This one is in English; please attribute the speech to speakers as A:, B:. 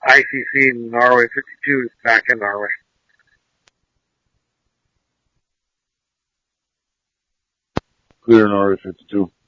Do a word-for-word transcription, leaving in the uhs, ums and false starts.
A: I C C Norway fifty-two is back in Norway.
B: Clear Norway fifty-two.